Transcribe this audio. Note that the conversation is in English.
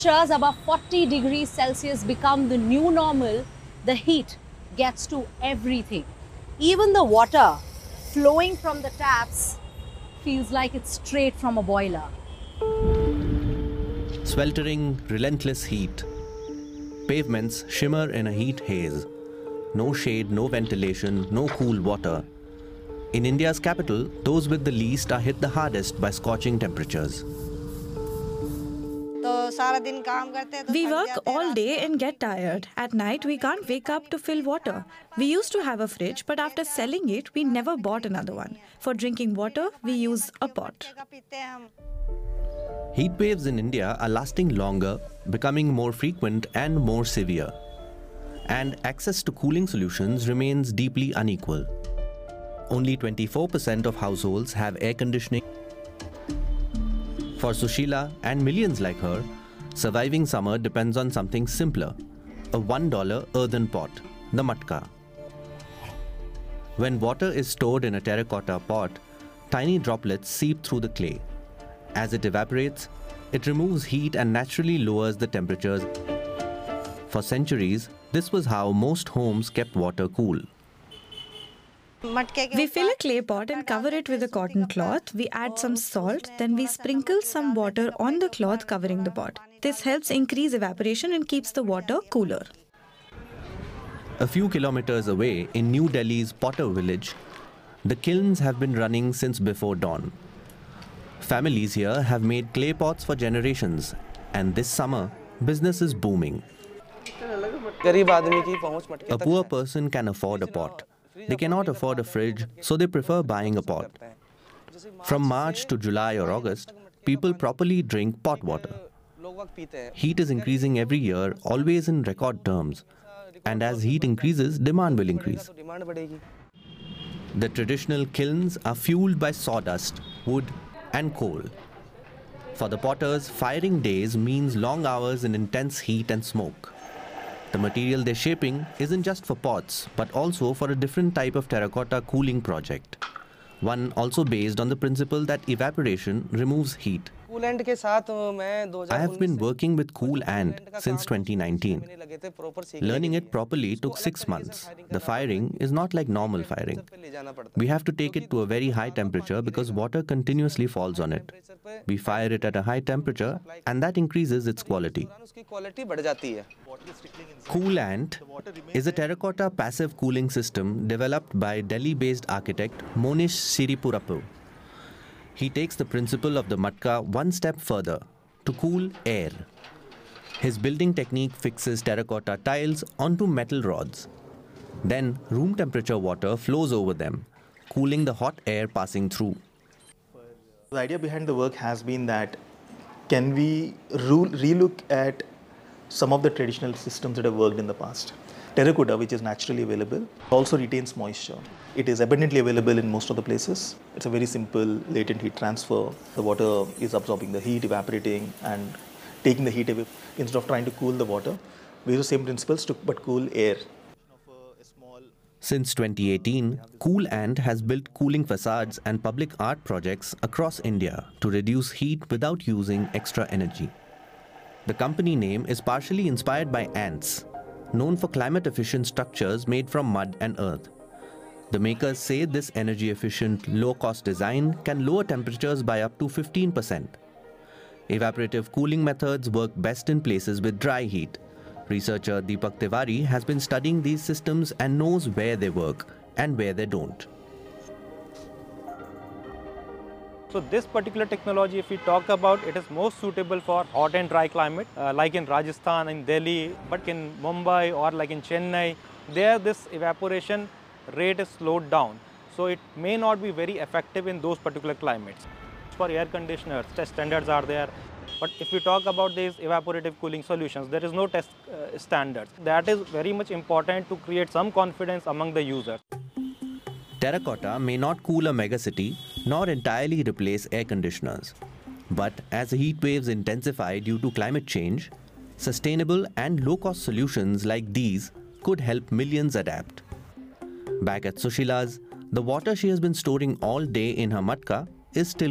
Temperatures above 40 degrees Celsius become the new normal, the heat gets to everything. Even the water flowing from the taps feels like it's straight from a boiler. Sweltering, relentless heat. Pavements shimmer in a heat haze. No shade, no ventilation, no cool water. In India's capital, those with the least are hit the hardest by scorching temperatures. We work all day and get tired. At night, we can't wake up to fill water. We used to have a fridge, but after selling it, we never bought another one. For drinking water, we use a pot. Heat waves in India are lasting longer, becoming more frequent and more severe. And access to cooling solutions remains deeply unequal. Only 24% of households have air conditioning. For Sushila and millions like her, surviving summer depends on something simpler, a $1 earthen pot, the matka. When water is stored in a terracotta pot, tiny droplets seep through the clay. As it evaporates, it removes heat and naturally lowers the temperatures. For centuries, this was how most homes kept water cool. We fill a clay pot and cover it with a cotton cloth. We add some salt, then we sprinkle some water on the cloth covering the pot. This helps increase evaporation and keeps the water cooler. A few kilometers away in New Delhi's Potter village, the kilns have been running since before dawn. Families here have made clay pots for generations, and this summer, business is booming. A poor person can afford a pot. They cannot afford a fridge, so they prefer buying a pot. From March to July or August, people properly drink pot water. Heat is increasing every year, always in record terms. And as heat increases, demand will increase. The traditional kilns are fueled by sawdust, wood, and coal. For the potters, firing days means long hours in intense heat and smoke. The material they're shaping isn't just for pots, but also for a different type of terracotta cooling project. One also based on the principle that evaporation removes heat. I have been working with Cool Ant since 2019. Learning it properly took 6 months. The firing is not like normal firing. We have to take it to a very high temperature because water continuously falls on it. We fire it at a high temperature and that increases its quality. Cool Ant is a terracotta passive cooling system developed by Delhi-based architect Monish Siripurappu. He takes the principle of the matka one step further, to cool air. His building technique fixes terracotta tiles onto metal rods. Then room temperature water flows over them, cooling the hot air passing through. The idea behind the work has been that can we relook at some of the traditional systems that have worked in the past. Terracotta, which is naturally available, also retains moisture. It is abundantly available in most of the places. It's a very simple latent heat transfer. The water is absorbing the heat, evaporating, and taking the heat away. Instead of trying to cool the water, we use the same principles but cool air. Since 2018, Cool Ant has built cooling facades and public art projects across India to reduce heat without using extra energy. The company name is partially inspired by ants, known for climate-efficient structures made from mud and earth. The makers say this energy-efficient, low-cost design can lower temperatures by up to 15%. Evaporative cooling methods work best in places with dry heat. Researcher Deepak Tiwari has been studying these systems and knows where they work and where they don't. So this particular technology, if we talk about, it is most suitable for hot and dry climate, like in Rajasthan, in Delhi, but in Mumbai or like in Chennai, there this evaporation rate is slowed down. So it may not be very effective in those particular climates. For air conditioners, test standards are there. But if we talk about these evaporative cooling solutions, there is no test standards. That is very much important to create some confidence among the users. Terracotta may not cool a megacity nor entirely replace air conditioners. But as heat waves intensify due to climate change, sustainable and low-cost solutions like these could help millions adapt. Back at Sushila's, the water she has been storing all day in her matka is still